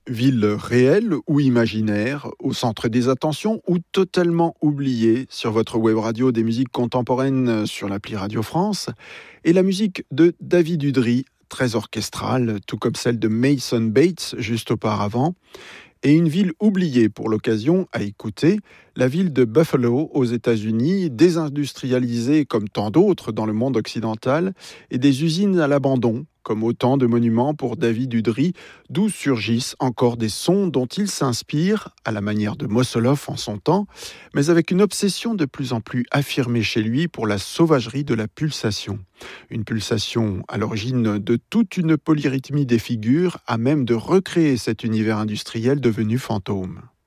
Ville réelle ou imaginaire, au centre des attentions ou totalement oubliée sur votre web radio des musiques contemporaines sur l'appli Radio France, et la musique de David Udry, très orchestrale, tout comme celle de Mason Bates juste auparavant, et une ville oubliée pour l'occasion à écouter, la ville de Buffalo aux États-Unis, désindustrialisée comme tant d'autres dans le monde occidental, et des usines à l'abandon, comme autant de monuments pour David Udry, d'où surgissent encore des sons dont il s'inspire, à la manière de Mosolov en son temps, mais avec une obsession de plus en plus affirmée chez lui pour la sauvagerie de la pulsation. Une pulsation à l'origine de toute une polyrythmie des figures, à même de recréer cet univers industriel devenu fantôme.